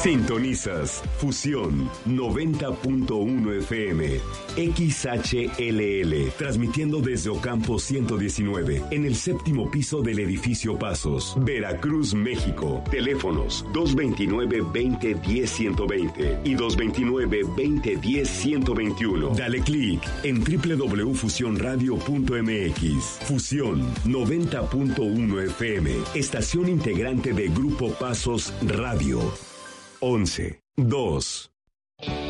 Sintonizas Fusión 90.1 FM, XHLL, transmitiendo desde Ocampo 119, en el séptimo piso del edificio Pasos, Veracruz, México. Teléfonos 229-2010-120 y 229-2010-121. Dale clic en www.fusionradio.mx. Fusión 90.1 FM, estación integrante de Grupo Pasos Radio. 11, 2.